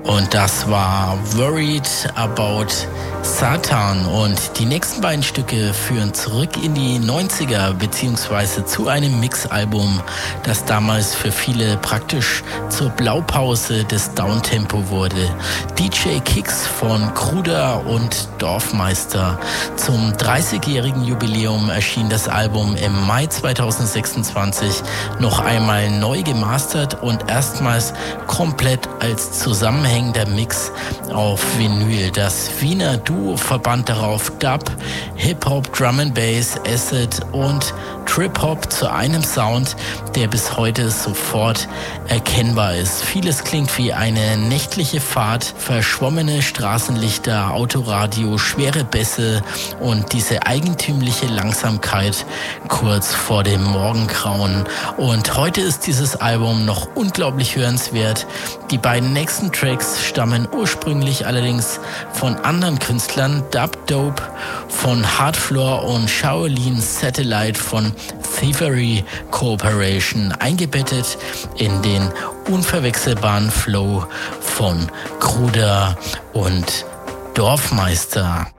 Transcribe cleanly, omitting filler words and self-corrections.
Und das war Worried About Satan. Und die nächsten beiden Stücke führen zurück in die 90er beziehungsweise zu einem Mixalbum, das damals für viele praktisch zur Blaupause des Downtempo wurde. DJ Kicks von Kruder und Dorfmeister. Zum 30-jährigen Jubiläum erschien das Album im Mai 2026 noch einmal neu gemastert und erstmals komplett als zusammenhängender Mix auf Vinyl. Das Wiener Duo verband darauf Dub, Hip-Hop, Drum and Bass, Acid und Trip-Hop zu einem Sound, der bis heute sofort erkennbar ist. Vieles klingt wie eine nächtliche Fahrt, verschwommene Straßenlichter, Autoradio, schwere Bässe und diese eigentümliche Langsamkeit kurz vor dem Morgengrauen. Und heute ist dieses Album noch unglaublich hörenswert. Die beiden nächsten Tracks stammen ursprünglich allerdings von anderen Künstlern, Dub Dope von Hardfloor und Shaolin Satellite von Thievery Corporation, eingebettet in den unverwechselbaren Flow von Kruder und Dorfmeister.